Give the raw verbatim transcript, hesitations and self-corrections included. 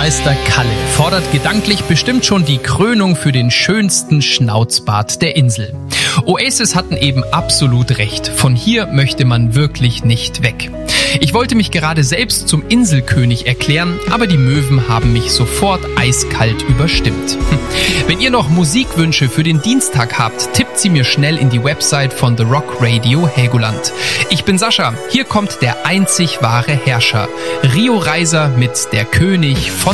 Bürgermeister Kalle fordert gedanklich bestimmt schon die Krönung für den schönsten Schnauzbart der Insel. Oasis hatten eben absolut recht. Von hier möchte man wirklich nicht weg. Ich wollte mich gerade selbst zum Inselkönig erklären, aber die Möwen haben mich sofort eiskalt überstimmt. Wenn ihr noch Musikwünsche für den Dienstag habt, tippt sie mir schnell in die Website von The Rock Radio Helgoland. Ich bin Sascha, hier kommt der einzig wahre Herrscher. Rio Reiser mit Der König von